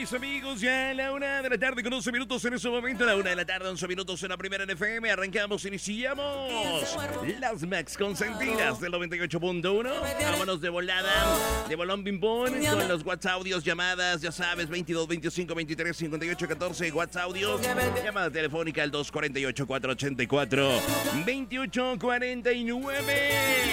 mis amigos, ya a la 1:00 con 11 minutos en ese momento, a la 1:00, 11 minutos en la primera NFM, iniciamos las Max consentidas del 98.1, vámonos de volada, de bolón bimbón, con los WhatsApp audios, llamadas, ya sabes, 22 25 23 58 14, WhatsApp audios, llamada telefónica al 248 484 2849.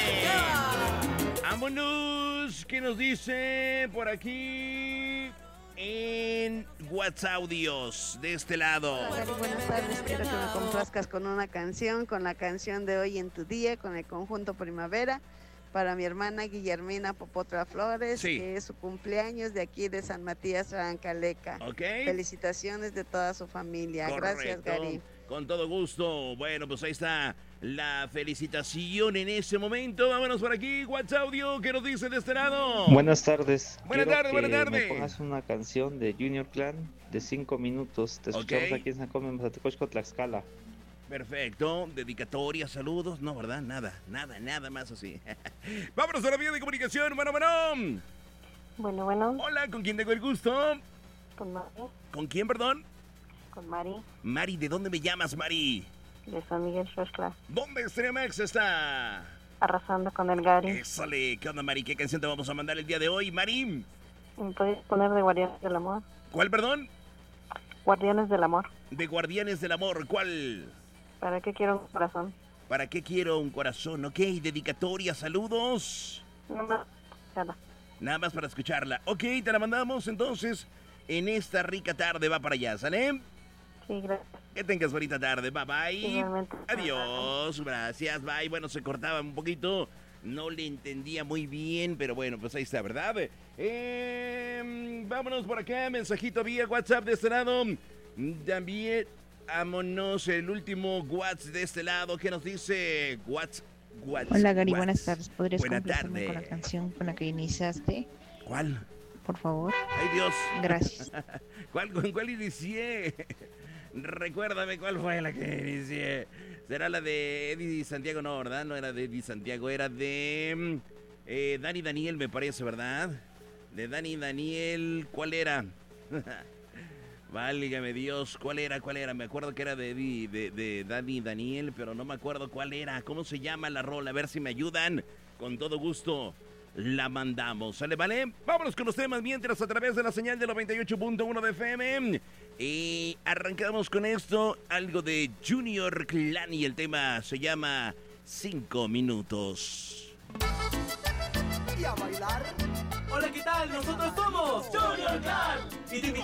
Vámonos, ¿qué nos dice por aquí en WhatsApp audios de este lado? Hola, buenas tardes, quiero que me complazcas con una canción, con la canción de Hoy en tu Día, con el conjunto Primavera, para mi hermana Guillermina Popotra Flores, sí, que es su cumpleaños de aquí de San Matías, Rancaleca. Okay. Felicitaciones de toda su familia. Correcto. Gracias, Gary. Con todo gusto. Bueno, pues ahí está la felicitación en ese momento. Vámonos por aquí, WhatsApp audio, ¿qué nos dice de este lado? Buenas tardes. Buenas tardes. Me pongas una canción de Junior Clan de 5 minutos. Te escuchamos aquí en San Carlos, Mazatecochco, Tlaxcala. Perfecto, dedicatoria, saludos, no, ¿verdad? Nada más así. Vámonos a la vía de comunicación, bueno. Bueno. Hola, ¿con quién tengo el gusto? Con Mari. ¿Con quién, perdón? Con Mari. Mari, ¿de dónde me llamas, Mari? De San Miguel Xochitl. ¿Dónde Max está? Arrasando con el Gary. Éxale, ¿qué onda, Mari? ¿Qué canción te vamos a mandar el día de hoy, Mari? ¿Me puedes poner de Guardianes del Amor? ¿Cuál, perdón? Guardianes del Amor. De Guardianes del Amor, ¿cuál? ¿Para qué quiero un corazón? ¿Para qué quiero un corazón? Ok, dedicatoria, saludos. Nada más para escucharla. Ok, te la mandamos entonces en esta rica tarde, va para allá, ¿sale? Sí, gracias. Que tengas bonita tarde, bye bye. Igualmente. Adiós, gracias, bye. Bueno, se cortaba un poquito, no le entendía muy bien, pero bueno, pues ahí está, ¿verdad? Vámonos por acá, mensajito vía WhatsApp de este lado. También, vámonos, el último WhatsApp de este lado, ¿qué nos dice? WhatsApp. Hola, Gary, buenas tardes. ¿Podrías Buena complacerme tarde. con la canción con la que iniciaste? ¿Cuál? Por favor. Ay, Dios. Gracias. ¿Con cuál inicié? Recuérdame cuál fue la que inicié. ¿Será la de Eddie Santiago? No, ¿verdad? No era de Eddie Santiago, era de Dani Daniel, me parece, ¿verdad? De Dani Daniel, ¿cuál era? Válgame Dios, ¿cuál era? Me acuerdo que era de Dani Daniel, pero no me acuerdo cuál era. ¿Cómo se llama la rola? A ver si me ayudan. Con todo gusto la mandamos. ¿Sale, vale? Vámonos con los temas mientras a través de la señal de 98.1 de FM. Y arrancamos con esto, algo de Junior Clan y el tema se llama 5 minutos. ¿Y a bailar? Hola, ¿qué tal? Nosotros somos Junior Clan y te invitamos